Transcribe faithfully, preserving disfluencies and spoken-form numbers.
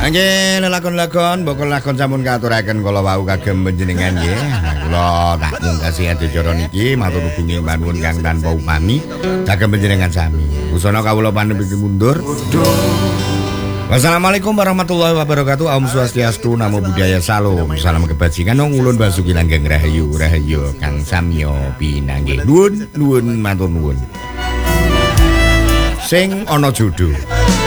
Nggih, lelakon-lakon bokol lakon sampun katuraken kala wau kagem panjenengan nggih. Kula tak mungkasi adicara niki matur nuwun panuwun kang tanpa upami kagem panjenengan sami. Usana kawula panembih mundur. Wassalamualaikum warahmatullahi wabarakatuh. Om Swastiastu, Namo Buddhaya, Salam. Salam kebajikan nang ulun basuki langgeng rahayu rahayu kang samya pinanggih. Nuwun nuwun matur nuwun. Sing ana jodoh.